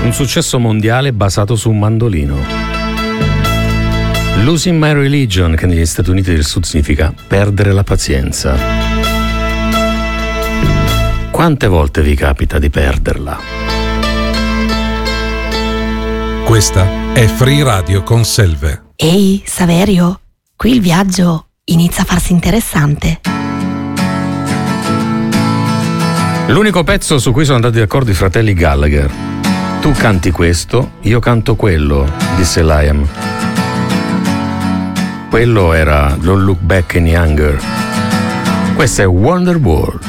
Un successo mondiale basato su un mandolino. Losing My Religion, che negli Stati Uniti del Sud significa perdere la pazienza. Quante volte vi capita di perderla? Questa è Free Radio con Selve. Ehi, Saverio, qui il viaggio inizia a farsi interessante. L'unico pezzo su cui sono andati d'accordo i fratelli Gallagher. Tu canti questo, io canto quello, disse Liam. Quello era Don't Look Back Any Younger. Questa è Wonderworld.